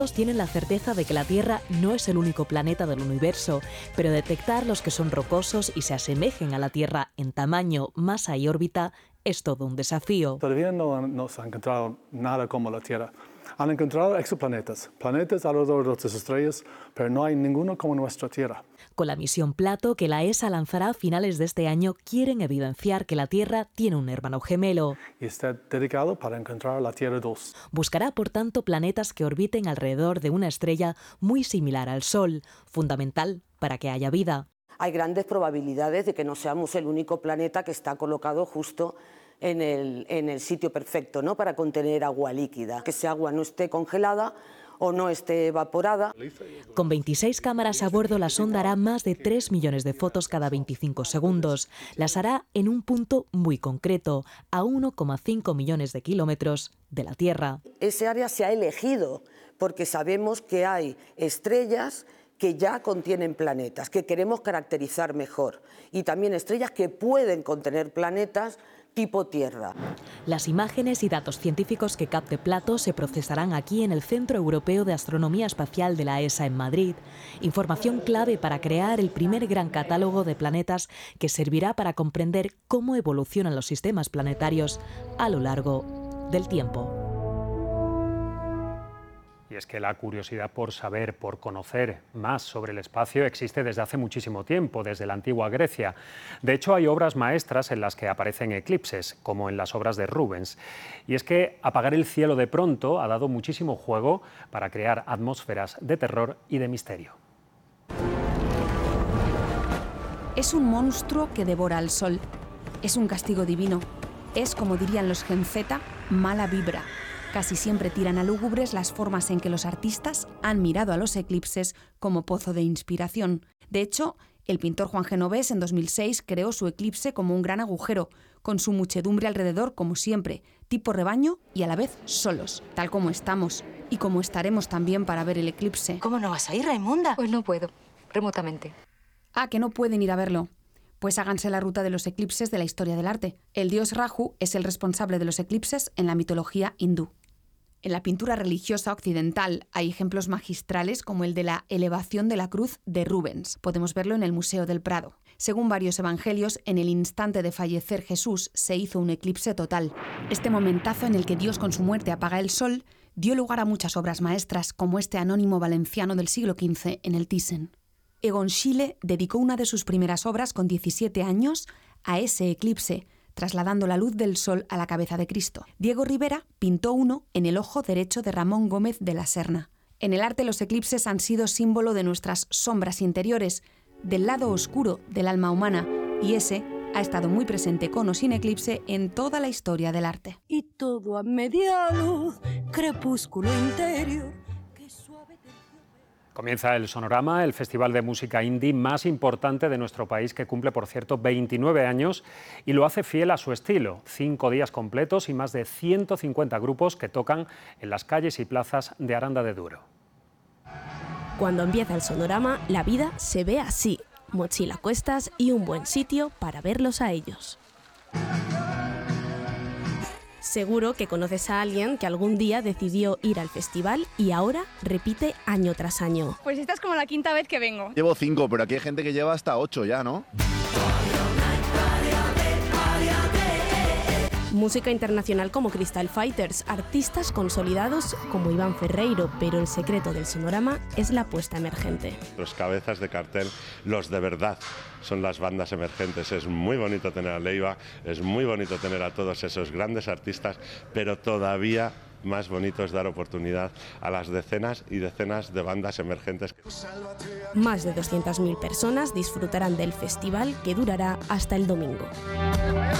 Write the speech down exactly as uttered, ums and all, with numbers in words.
Tienen la certeza de que la Tierra no es el único planeta del universo, pero detectar los que son rocosos y se asemejen a la Tierra en tamaño, masa y órbita es todo un desafío. Todavía no, no se ha encontrado nada como la Tierra. Han encontrado exoplanetas, planetas alrededor de otras estrellas, pero no hay ninguno como nuestra Tierra. Con la misión Plato, que la E S A lanzará a finales de este año, quieren evidenciar que la Tierra tiene un hermano gemelo. Y está dedicado para encontrar la Tierra dos. Buscará, por tanto, planetas que orbiten alrededor de una estrella muy similar al Sol, fundamental para que haya vida. Hay grandes probabilidades de que no seamos el único planeta que está colocado justo en el, en el sitio perfecto, ¿no?, para contener agua líquida, que esa agua no esté congelada o no esté evaporada. Con veintiséis cámaras a bordo, la sonda hará más de tres millones de fotos cada veinticinco segundos. Las hará en un punto muy concreto, a uno coma cinco millones de kilómetros de la Tierra. Ese área se ha elegido porque sabemos que hay estrellas que ya contienen planetas, que queremos caracterizar mejor, y también estrellas que pueden contener planetas tipo Tierra. Las imágenes y datos científicos que capte Plato se procesarán aquí en el Centro Europeo de Astronomía Espacial de la E S A en Madrid. Información clave para crear el primer gran catálogo de planetas que servirá para comprender cómo evolucionan los sistemas planetarios a lo largo del tiempo. Y es que la curiosidad por saber, por conocer más sobre el espacio existe desde hace muchísimo tiempo, desde la antigua Grecia. De hecho, hay obras maestras en las que aparecen eclipses, como en las obras de Rubens. Y es que apagar el cielo de pronto ha dado muchísimo juego para crear atmósferas de terror y de misterio. Es un monstruo que devora al sol. Es un castigo divino. Es, como dirían los Gen Z, mala vibra. Casi siempre tiran a lúgubres las formas en que los artistas han mirado a los eclipses como pozo de inspiración. De hecho, el pintor Juan Genovés en dos mil seis creó su eclipse como un gran agujero, con su muchedumbre alrededor como siempre, tipo rebaño y a la vez solos, tal como estamos y como estaremos también para ver el eclipse. ¿Cómo no vas a ir, Raimunda? Pues no puedo, remotamente. Ah, que no pueden ir a verlo. Pues háganse la ruta de los eclipses de la historia del arte. El dios Rahu es el responsable de los eclipses en la mitología hindú. En la pintura religiosa occidental hay ejemplos magistrales como el de la elevación de la cruz de Rubens. Podemos verlo en el Museo del Prado. Según varios evangelios, en el instante de fallecer Jesús se hizo un eclipse total. Este momentazo en el que Dios con su muerte apaga el sol dio lugar a muchas obras maestras, como este anónimo valenciano del siglo quince en el Thyssen. Egon Schiele dedicó una de sus primeras obras con diecisiete años a ese eclipse, trasladando la luz del sol a la cabeza de Cristo. Diego Rivera pintó uno en el ojo derecho de Ramón Gómez de la Serna. En el arte, los eclipses han sido símbolo de nuestras sombras interiores, del lado oscuro del alma humana, y ese ha estado muy presente con o sin eclipse en toda la historia del arte. Y todo a media luz, crepúsculo interior. Comienza el Sonorama, el festival de música indie más importante de nuestro país, que cumple, por cierto, veintinueve años y lo hace fiel a su estilo. Cinco días completos y más de ciento cincuenta grupos que tocan en las calles y plazas de Aranda de Duero. Cuando empieza el Sonorama, la vida se ve así: mochila a cuestas y un buen sitio para verlos a ellos. Seguro que conoces a alguien que algún día decidió ir al festival y ahora repite año tras año. Pues esta es como la quinta vez que vengo. Llevo cinco, pero aquí hay gente que lleva hasta ocho ya, ¿no? Música internacional como Crystal Fighters, artistas consolidados como Iván Ferreiro, pero el secreto del Sonorama es la apuesta emergente. Los cabezas de cartel, los de verdad, son las bandas emergentes. Es muy bonito tener a Leiva, es muy bonito tener a todos esos grandes artistas, pero todavía más bonito es dar oportunidad a las decenas y decenas de bandas emergentes. Más de doscientas mil personas disfrutarán del festival, que durará hasta el domingo.